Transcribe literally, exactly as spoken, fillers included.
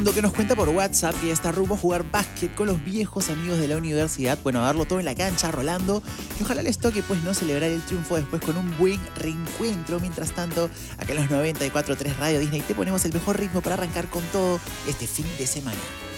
Que nos cuenta por WhatsApp que está rumbo a jugar básquet con los viejos amigos de la universidad. Bueno, a darlo todo en la cancha, rolando. Y ojalá les toque, pues, no celebrar el triunfo después con un buen reencuentro. Mientras tanto, acá en los noventa y cuatro punto tres Radio Disney te ponemos el mejor ritmo para arrancar con todo este fin de semana.